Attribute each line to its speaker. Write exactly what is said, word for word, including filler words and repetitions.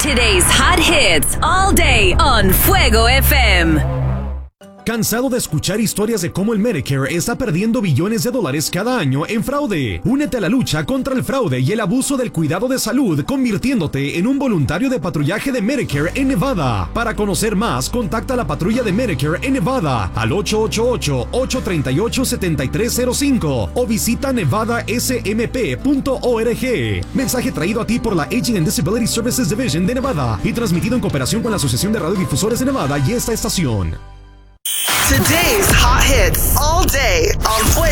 Speaker 1: Today's hot hits all day on Fuego F M.
Speaker 2: ¿Cansado de escuchar historias de cómo el Medicare está perdiendo billones de dólares cada año en fraude? Únete a la lucha contra el fraude y el abuso del cuidado de salud, convirtiéndote en un voluntario de patrullaje de Medicare en Nevada. Para conocer más, contacta a la patrulla de Medicare en Nevada al ocho ocho ocho, ocho tres ocho, siete tres cero cinco o visita nevada s m p punto org. Mensaje traído a ti por la Aging and Disability Services Division de Nevada y transmitido en cooperación con la Asociación de Radiodifusores de Nevada y esta estación.
Speaker 3: Today's hot hits all day on Fuego.